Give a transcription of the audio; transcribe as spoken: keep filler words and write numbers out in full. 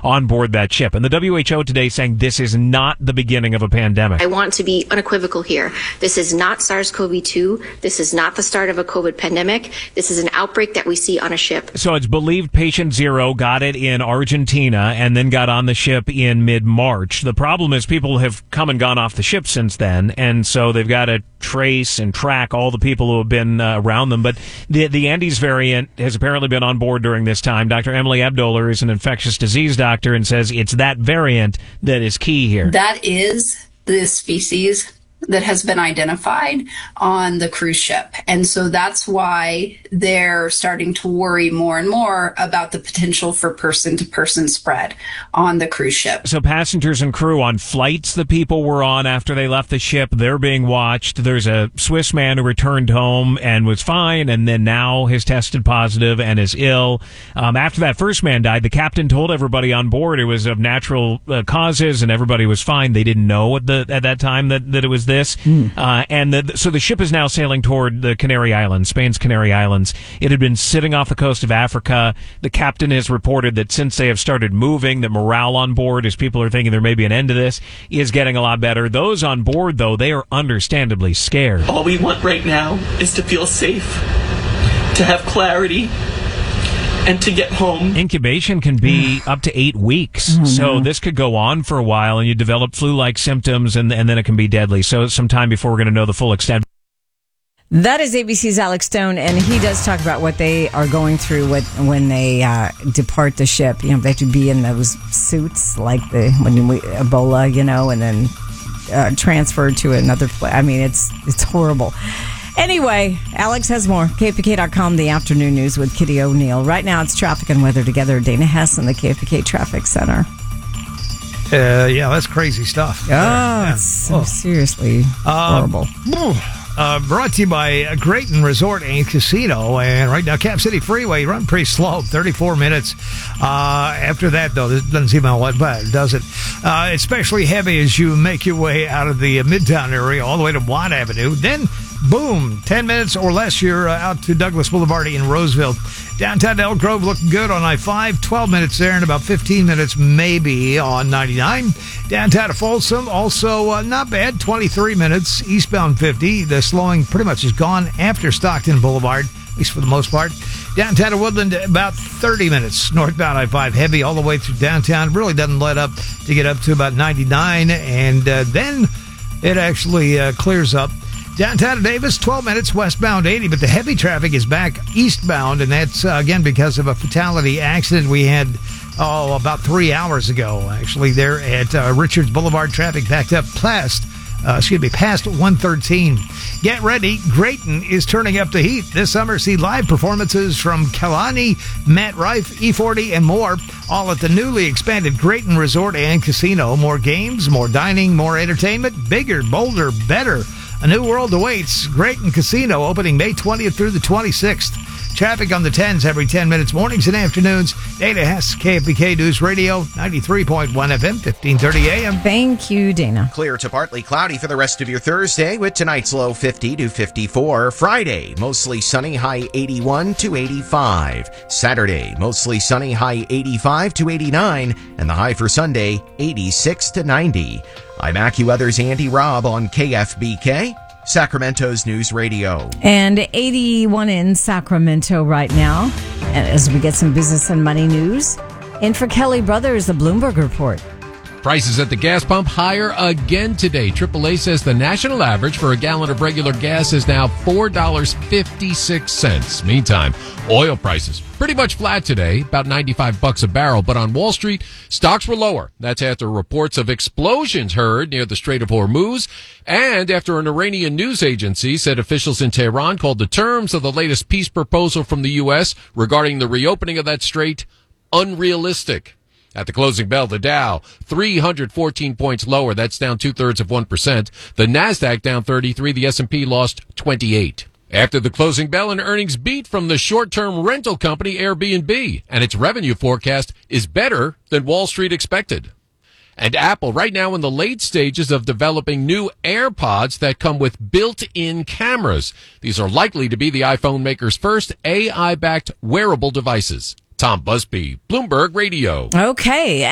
on board that ship. And the W H O today saying this is not the beginning of a pandemic. I want to be unequivocal here. This is not SARS-C o V two. This is not the start of a COVID pandemic. This is an outbreak that we see on a ship. So it's believed patient zero got it in Argentina and then got on the ship in mid-March. The problem is people have come and gone off the ship since then, and so they've got to trace and track all the people who have been uh, around them. But the the Andes variant has apparently been on board during this time. Doctor Emily Abdoler is an infectious disease doctor and says it's that variant that is key here. That is the species that has been identified on the cruise ship. And so that's why they're starting to worry more and more about the potential for person-to-person spread on the cruise ship. So passengers and crew on flights the people were on after they left the ship, they're being watched. There's a Swiss man who returned home and was fine, and then now has tested positive and is ill. Um, after that first man died, the captain told everybody on board it was of natural uh, causes, and everybody was fine. They didn't know at, the, at that time that, that it was this. Mm. Uh, and the, so the ship is now sailing toward the Canary Islands, Spain's Canary Islands. It had been sitting off the coast of Africa. The captain has reported that since they have started moving, that morale on board, as people are thinking there may be an end to this, is getting a lot better. Those on board, though, they are understandably scared. All we want right now is to feel safe, to have clarity, and to get home. Incubation can be up to eight weeks. Oh, so no. This could go on for a while, and you develop flu-like symptoms, and, and then it can be deadly. So some time before we're going to know the full extent. That is A B C's Alex Stone, and he does talk about what they are going through with, when they uh, depart the ship. You know, they have to be in those suits, like the when we, Ebola, you know, and then uh, transferred to another place. I mean, it's it's horrible. Anyway, Alex has more. K F B K dot com, the afternoon news with Kitty O'Neill. Right now, it's traffic and weather together. Dana Hess in the K F B K Traffic Center. Uh, yeah, that's crazy stuff. Oh, yeah. It's so oh. seriously horrible. Uh, uh, brought to you by Grayton Resort and Casino. And right now, Cap City Freeway run pretty slow, thirty-four minutes. Uh, after that, though, this doesn't seem all that bad, does it? Uh, especially heavy as you make your way out of the Midtown area all the way to Watt Avenue. Then, boom, ten minutes or less, you're uh, out to Douglas Boulevard in Roseville. Downtown Elk Grove looking good on I five, twelve minutes there, and about fifteen minutes maybe on ninety-nine. Downtown to Folsom, also uh, not bad, twenty-three minutes, eastbound fifty. The slowing pretty much is gone after Stockton Boulevard, at least for the most part. Downtown to Woodland, about thirty minutes, northbound I five, heavy all the way through downtown. It really doesn't let up to get up to about ninety-nine, and uh, then it actually uh, clears up. Downtown to Davis, twelve minutes, westbound eighty, but the heavy traffic is back eastbound, and that's, uh, again, because of a fatality accident we had, oh, about three hours ago, actually, there at uh, Richards Boulevard. Traffic backed up past, uh, excuse me, past one thirteen. Get ready, Grayton is turning up the heat. This summer, see live performances from Kalani, Matt Rife, E forty, and more, all at the newly expanded Grayton Resort and Casino. More games, more dining, more entertainment, bigger, bolder, better. A new world awaits. Grayton Casino opening May twentieth through the twenty-sixth. Traffic on the tens every ten minutes, mornings and afternoons. Dana Hess, K F B K News Radio, ninety-three point one F M, fifteen thirty A M. Thank you, Dana. Clear to partly cloudy for the rest of your Thursday with tonight's low fifty to fifty-four. Friday, mostly sunny, high eighty-one to eighty-five. Saturday, mostly sunny, high eighty-five to eighty-nine. And the high for Sunday, eighty-six to ninety. I'm AccuWeather's Andy Robb on K F B K, Sacramento's News Radio. And eighty-one in Sacramento right now. And as we get some business and money news, in for Kelly Brothers, the Bloomberg Report. Prices at the gas pump higher again today. triple A says the national average for a gallon of regular gas is now four dollars and fifty-six cents. Meantime, oil prices pretty much flat today, about ninety-five bucks a barrel. But on Wall Street, stocks were lower. That's after reports of explosions heard near the Strait of Hormuz, and after an Iranian news agency said officials in Tehran called the terms of the latest peace proposal from the U S regarding the reopening of that strait unrealistic. At the closing bell, the Dow, three hundred fourteen points lower. That's down two-thirds of one percent. The NASDAQ down thirty-three. The S and P lost twenty-eight. After the closing bell, an earnings beat from the short-term rental company Airbnb, and its revenue forecast is better than Wall Street expected. And Apple, right now in the late stages of developing new AirPods that come with built-in cameras. These are likely to be the iPhone maker's first A I-backed wearable devices. Tom Busby, Bloomberg Radio. Okay.